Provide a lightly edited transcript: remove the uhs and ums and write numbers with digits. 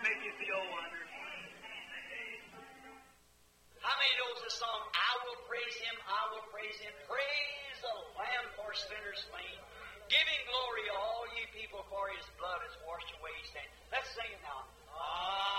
make you feel wonderful. How many knows the song, I will praise Him, I will praise Him. Praise the Lamb for sinners slain. Give Him glory, all ye people, for His blood